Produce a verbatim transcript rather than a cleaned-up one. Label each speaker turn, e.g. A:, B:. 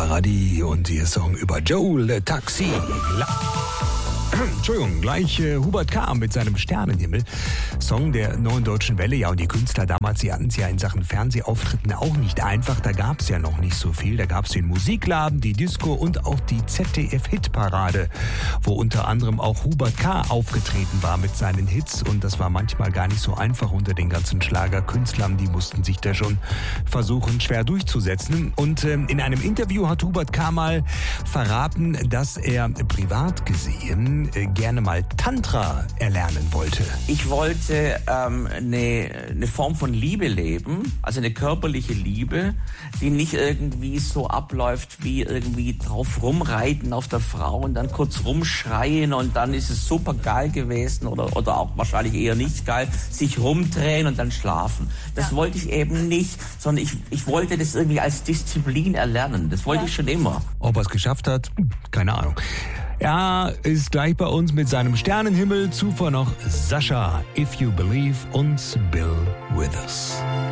A: Paradis und ihr Song über Joe Le Taxi. La Entschuldigung, gleich äh, Hubert K. mit seinem Sternenhimmel. Song der Neuen Deutschen Welle. Ja, und die Künstler damals, sie hatten es ja in Sachen Fernsehauftritten auch nicht einfach. Da gab es ja noch nicht so viel. Da gab es den Musikladen, die Disco und auch die Z D F-Hitparade, wo unter anderem auch Hubert K. aufgetreten war mit seinen Hits. Und das war manchmal gar nicht so einfach unter den ganzen Schlagerkünstlern. Die mussten sich da schon versuchen, schwer durchzusetzen. Und ähm, in einem Interview hat Hubert K. mal verraten, dass er privat gesehen äh, gerne mal Tantra erlernen wollte.
B: Ich wollte ähm, eine, eine Form von Liebe leben, also eine körperliche Liebe, die nicht irgendwie so abläuft wie irgendwie drauf rumreiten auf der Frau und dann kurz rumschreien und dann ist es super geil gewesen oder, oder auch wahrscheinlich eher nicht geil, sich rumdrehen und dann schlafen. Das ja. wollte ich eben nicht, sondern ich, ich wollte das irgendwie als Disziplin erlernen. Das wollte ja. ich schon immer.
A: Ob er es geschafft hat, keine Ahnung. Er ist gleich bei uns mit seinem Sternenhimmel. Zuvor noch Sascha, If You Believe und Bill Withers.